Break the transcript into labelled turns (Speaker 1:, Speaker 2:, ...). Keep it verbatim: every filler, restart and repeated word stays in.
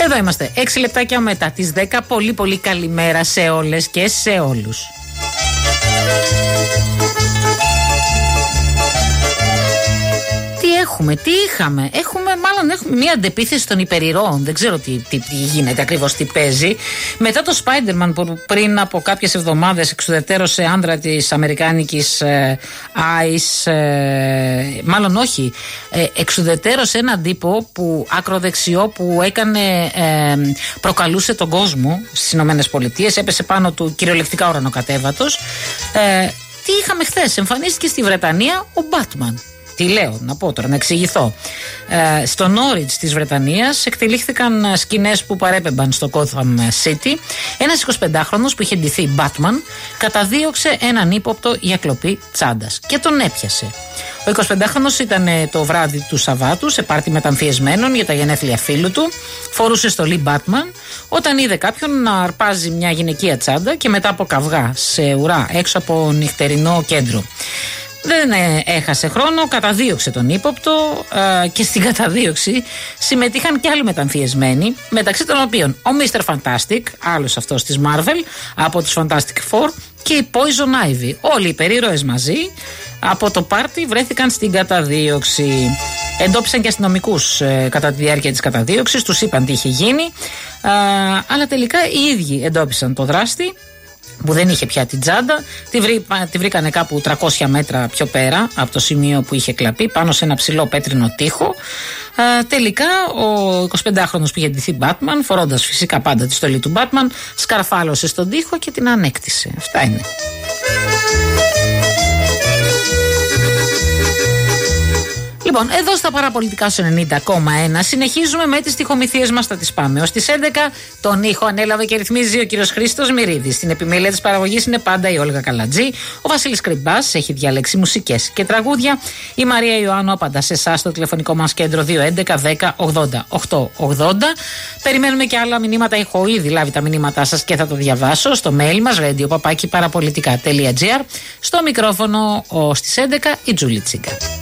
Speaker 1: Εδώ είμαστε, έξι λεπτάκια μετά τις δέκα. Πολύ πολύ καλημέρα σε όλες και σε όλους. Τι έχουμε, τι είχαμε. Έχουμε, μάλλον έχουμε μια αντεπίθεση των υπερηρώων. Δεν ξέρω τι, τι, τι γίνεται ακριβώς, τι παίζει. Μετά το Spider-Man που πριν από κάποιες εβδομάδες εξουδετερώσε άντρα της αμερικάνικης ε, Ice, ε, μάλλον όχι, ε, εξουδετερώσε έναν τύπο που, ακροδεξιό, που έκανε, ε, προκαλούσε τον κόσμο στις Ηνωμένες Πολιτείες, έπεσε πάνω του κυριολεκτικά ουρανοκατέβατος. Ε, τι είχαμε χθες, εμφανίστηκε στη Βρετανία ο Batman. Τι λέω, να πω τώρα, να εξηγηθώ. Ε, στο Νόριτς της Βρετανίας εκτελήχθηκαν σκηνές που παρέπεμπαν στο Gotham City. Ένας εικοσιπεντάχρονος που είχε ντυθεί Batman καταδίωξε έναν ύποπτο για κλοπή τσάντας και τον έπιασε. Ο εικοσιπεντάχρονος ήταν το βράδυ του Σαββάτου σε πάρτι μεταμφιεσμένων για τα γενέθλια φίλου του. Φορούσε στολή Batman όταν είδε κάποιον να αρπάζει μια γυναικεία τσάντα και μετά από καυγά σε ουρά έξω από νυχτερινό κέντρο. Δεν έχασε χρόνο, καταδίωξε τον ύποπτο ε, και στην καταδίωξη συμμετείχαν και άλλοι μεταμφιεσμένοι, μεταξύ των οποίων ο μίστερ Fantastic, άλλος αυτός της Marvel, από τους Fantastic Four, και η Poison Ivy. Όλοι οι περίρωες μαζί από το πάρτι βρέθηκαν στην καταδίωξη. Εντόπισαν και αστυνομικούς ε, κατά τη διάρκεια της καταδίωξης, τους είπαν τι είχε γίνει, ε, αλλά τελικά οι ίδιοι εντόπισαν το δράστη, που δεν είχε πια την τσάντα. Τη, βρή, τη βρήκανε κάπου τριακόσια μέτρα πιο πέρα από το σημείο που είχε κλαπεί, πάνω σε ένα ψηλό πέτρινο τοίχο. Α, τελικά ο εικοσιπεντάχρονος που είχε ντυθεί Batman, φορώντας φυσικά πάντα τη στολή του Batman, σκαρφάλωσε στον τοίχο και την ανέκτησε. Αυτά είναι. Λοιπόν, εδώ στα παραπολιτικά σου ενενήντα κόμμα ένα συνεχίζουμε με τις τυχομηθείες μας, θα τις πάμε ως τις έντεκα. Τον ήχο ανέλαβε και ρυθμίζει ο κύριος Χρήστος Μυρίδης. Στην επιμέλεια της παραγωγής είναι πάντα η Όλγα Καλατζή. Ο Βασίλης Κρυμπάς έχει διαλέξει μουσικές και τραγούδια. Η Μαρία Ιωάννου απαντά σε εσάς στο τηλεφωνικό μας κέντρο δύο έντεκα δέκα ογδόντα οκτακόσια ογδόντα. Περιμένουμε και άλλα μηνύματα. Έχω ήδη λάβει τα μηνύματά σας και θα το διαβάσω στο mail μας radio παπάκι παραπολιτικά τελεία τζι άρ. Στο μικρόφωνο ως τις έντεκα η Τζούλη Τσίγκα.